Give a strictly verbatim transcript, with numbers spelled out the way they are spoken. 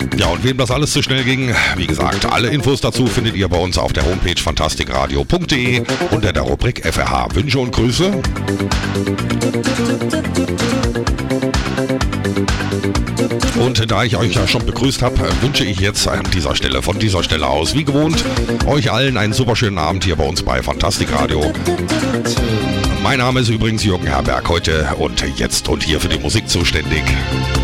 Ja, und wem das alles zu schnell ging, wie gesagt, alle Infos dazu findet ihr bei uns auf der Homepage fantastikradio punkt de unter der Rubrik F R H. Wünsche und Grüße. Und da ich euch ja schon begrüßt habe, wünsche ich jetzt an dieser Stelle, von dieser Stelle aus, wie gewohnt, euch allen einen super schönen Abend hier bei uns bei Fantastikradio. Mein Name ist übrigens Jürgen Herberg, heute und jetzt und hier für die Musik zuständig.